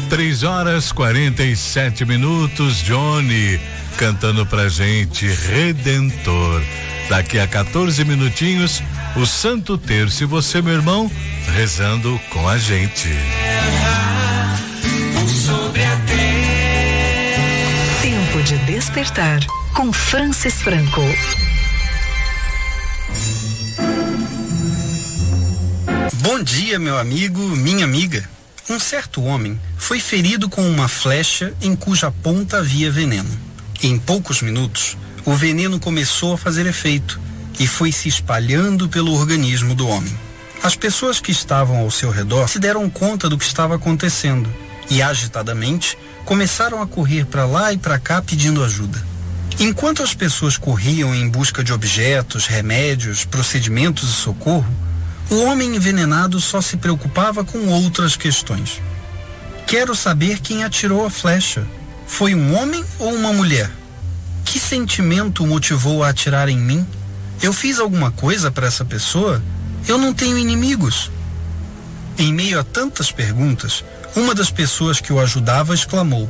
3h47. Johnny cantando pra gente Redentor. Daqui a 14 minutinhos, o Santo Terço. E você, meu irmão, rezando com a gente. Tempo de despertar com Francis Franco. Bom dia, meu amigo, minha amiga. Um certo homem foi ferido com uma flecha em cuja ponta havia veneno. Em poucos minutos, o veneno começou a fazer efeito e foi se espalhando pelo organismo do homem. As pessoas que estavam ao seu redor se deram conta do que estava acontecendo e, agitadamente, começaram a correr para lá e para cá pedindo ajuda. Enquanto as pessoas corriam em busca de objetos, remédios, procedimentos e socorro, o homem envenenado só se preocupava com outras questões. Quero saber quem atirou a flecha. Foi um homem ou uma mulher? Que sentimento o motivou a atirar em mim? Eu fiz alguma coisa para essa pessoa? Eu não tenho inimigos. Em meio a tantas perguntas, uma das pessoas que o ajudava exclamou: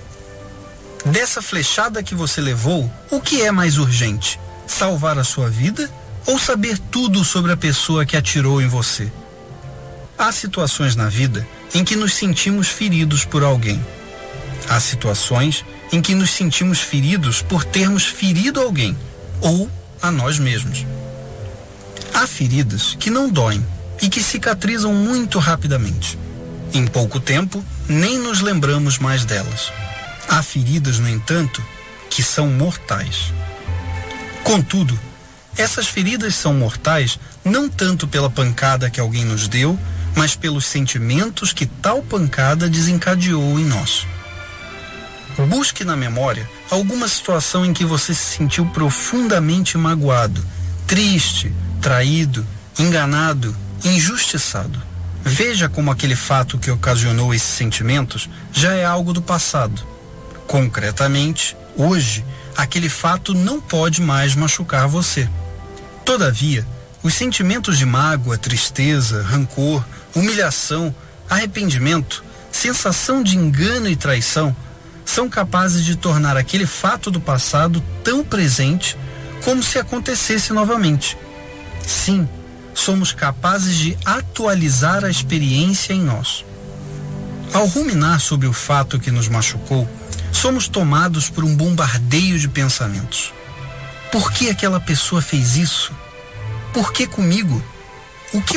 dessa flechada que você levou, o que é mais urgente? Salvar a sua vida ou saber tudo sobre a pessoa que atirou em você? Há situações na vida em que nos sentimos feridos por alguém. Há situações em que nos sentimos feridos por termos ferido alguém ou a nós mesmos. Há feridas que não doem e que cicatrizam muito rapidamente. Em pouco tempo, nem nos lembramos mais delas. Há feridas, no entanto, que são mortais. Contudo, essas feridas são mortais não tanto pela pancada que alguém nos deu, mas pelos sentimentos que tal pancada desencadeou em nós. Busque na memória alguma situação em que você se sentiu profundamente magoado, triste, traído, enganado, injustiçado. Veja como aquele fato que ocasionou esses sentimentos já é algo do passado. Concretamente, hoje, aquele fato não pode mais machucar você. Todavia, os sentimentos de mágoa, tristeza, rancor, humilhação, arrependimento, sensação de engano e traição são capazes de tornar aquele fato do passado tão presente como se acontecesse novamente. Sim, somos capazes de atualizar a experiência em nós. Ao ruminar sobre o fato que nos machucou, somos tomados por um bombardeio de pensamentos. Por que aquela pessoa fez isso? Por que comigo? O que